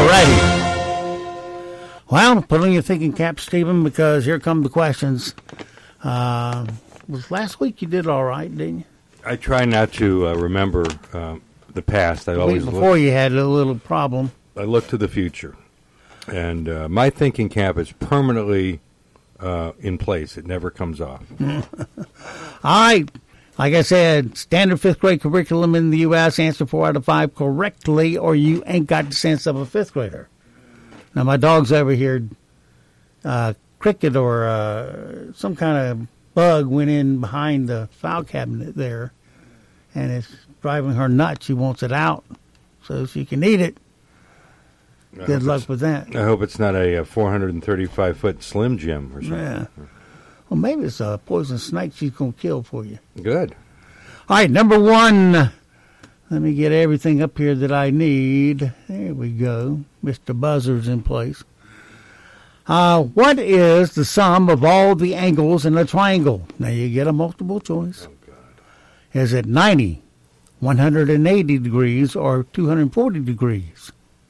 righty. Well, put on your thinking cap, Stephen, because here come the questions. Was last week you did all right, didn't you? I try not to remember the past. I always before you had a little problem. I look to the future, and my thinking cap is permanently in place. It never comes off. All right. Like I said, standard fifth grade curriculum in the U.S. Answer 4 out of 5 correctly, or you ain't got the sense of a fifth grader. Now, my dog's over here. Cricket or some kind of bug went in behind the file cabinet there, and it's driving her nuts. She wants it out so she can eat it. Good luck with that. I hope it's not a 435-foot Slim Jim or something. Yeah. Well, maybe it's a poison snake she's going to kill for you. Good. All right, number one. Let me get everything up here that I need. There we go. Mr. Buzzer's in place. What is the sum of all the angles in a triangle? Now, you get a multiple choice. Oh, God. Is it 90, 180 degrees, or 240 degrees?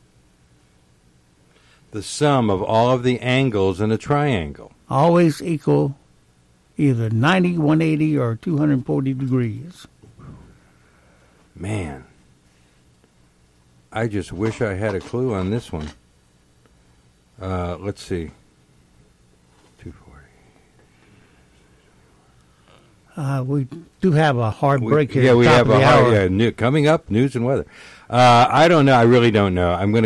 The sum of all of the angles in a triangle. Always equal either 90, 180, or 240 degrees. Man, I just wish I had a clue on this one. Let's see. 240. We do have a hard break here. Yeah, we have a hard. hour. Coming up, news and weather. I don't know. I really don't know. I'm going to